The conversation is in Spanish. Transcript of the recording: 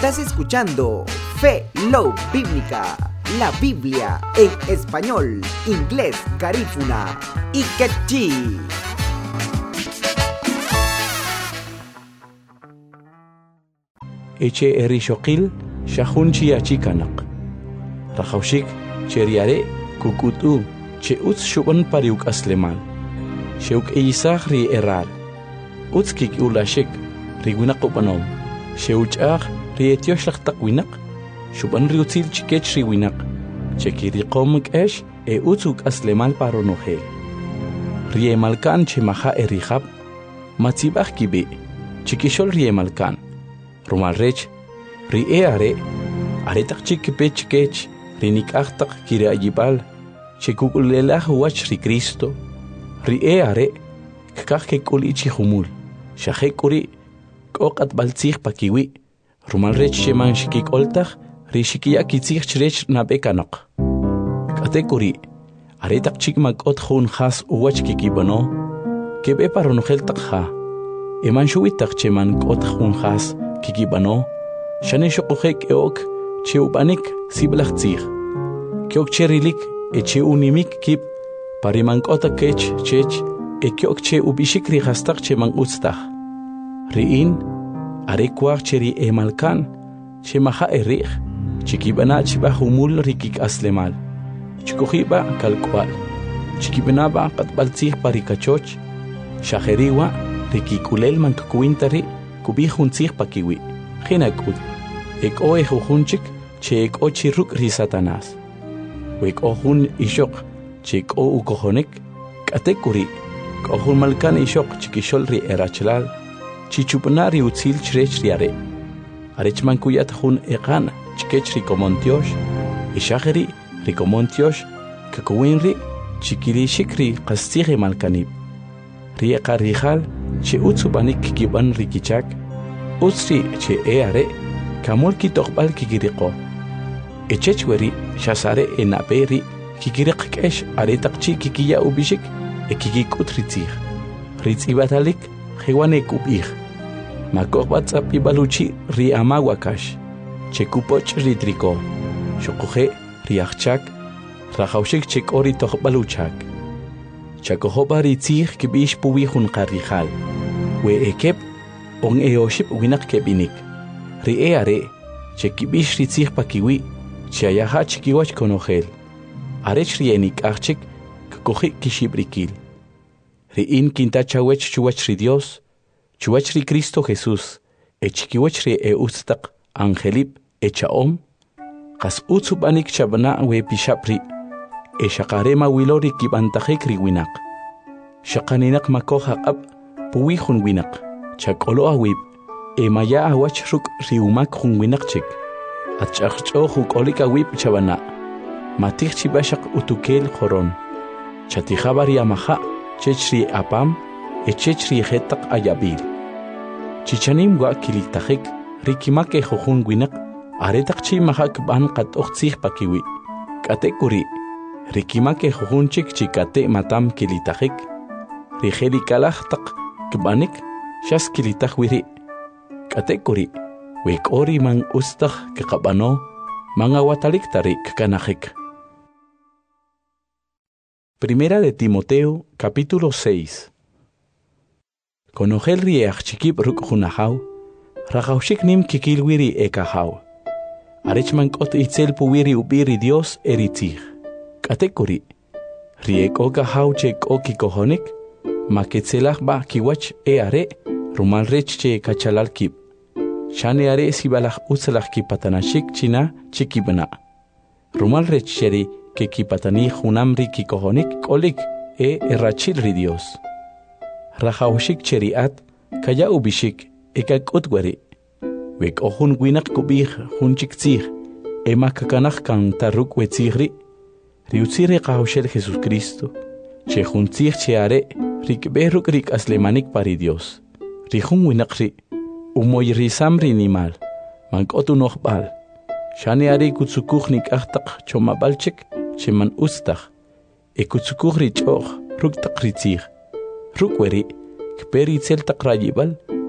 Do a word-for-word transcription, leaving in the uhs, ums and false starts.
Estás escuchando Fe Love Bíblica, la Biblia en español, inglés, garífuna y quechí. Eche erishokil shahunchi achikanak. Rajaushik cheriare kukutu che uts shuban pariuk aslemal. Sheuk eisach ri eral. Utskik ulashik rigunak upanom. Sheuchach ri etiosh tawinak. Shuban riutzil chikech riwinak. Chekiri komik esh e utsuk aslemal paronohel. Rie malkan che maha erihab. Matzibach kibe. Chikishol rie malkan. Rumal rech, ri e are, are tak chik pech kech, rinik achtak kire ayibal, chekukulelah wach ri Cristo, ri e are, kakak ke kulichi humul, shahe kuri, kok at baltzich pakiwi, rumal rech sheman shikik oltach, ri shikia kitzich chrech na bekanok. Kate kuri, are tak chik makot hun has uwach kikibano, kebe paronogel takha, eman shuitak cheman kot hun has, kikibano, shane shokuhek eok, cheubanik siblachtzich. Kiok cherilik, e cheunimik kip, parimankota kech, chech, e kiok che ubishik rihastak chemang utstach. Riin, arekwach cheri emalkan, chemaha erich, chikibana chibahumul rikik aslemal. Chikuhiba kalkwal, chikibanaba katbaltzich parikachoch, shaheriwa, rikikulel mankakuintari, kubihun tzich pakiwi, jinakud, ek o ejujunchik, che ek o chiruk ri Satanás. Wek o hun ishok, che ek o ukohonik, katekuri, kohun malkan ishok chikishol ri erachlal, chichupanari utzil chrech riare. Arechman kuyat hun ekan, chikech ri komontiosh, ishageri ri komontiosh, kakuwinri, chikiri shikri kastiri malkanib. Ri ekarihal, che utsubanik kiban rikichak, utsri che eare, kamul kitokbal kikiriko. Echechweri, shasare enaperi, kikirikesh aretakchi kikiya ubishik, e kikikut ritzich. Ritzibatalik, hewanek ubich. Makokbatzap ibaluchi ri amawakash, che kupoch ritriko. Shokuhe riachchak, rajaushik chek ori tokbaluchak. Chakohoba ritzich kibish puwihun karihal. We ekep on eoship winak kebinik. Ri eare, che kibish ritzich pakiwi, che ayaha chikiwach konogel. Arech rienik achik, kakohi kishibrikil. Ri in kinta chawech chuach ri Dios, chuach ri Cristo Jesús, e chikiwach ri e ustak, angelip, e chaom, kas utsubanik chabana we pishapri, e shakarema wilori kibantajek ri winak. Shakaninak makoha ab, puwihun winak, chakolo awib, e maya awach ruk riumak hun winak chik. At chakcho huk olika wib chabana, matich chibashak utukel koron. Chatihabari amaha, chechri apam, e chechri hetak ayabil. Chichanim wa kiliktajek, rikimake hujun winak, aretak chi mahak ban kat ochtzich pakiwi. Katekuri, rikimake hujunchik chikate matam kilitajek. Rijeri kalachtak kbanik shas kilitach wiri. Katekuri, wek ori man ustach kekabano, manga watalik tarik kanajek. Primera de Timoteo, capítulo seis. Konogel riech chikip ruk hunahau, rajaushik nim kikilwiri ekahau. Arechman kot itzel puwiri ubiri Dios eritzich. Katekuri, riek okahau chek okikohonik, maketzelach ba kiwach e are, rumal rech che kachalal kip. Shane are sibalach utzelach kipatanashik china chikibana. Rumal rech sheri ke kipatani hunamri kikohonik kolik e errachil ri Dios. Rajaushik cheriat, kaya ubishik, e kakutwari. Wek ohun winak kubih hunchik tzich, e makakanach kan taruk wetzihri, riutzire kahaushel Jesus Cristo, che huntzich che are, rikberuk rik aslemanik pari Dios. Rihun winakri, umoy risamri nimal, mankotu nochbal. Shane are kutsukuchnik achtak chomabalchik, cheman ustach. E kutsukuchri choch, ruk takritzich. Rukweri, kperi tzel takrayibal,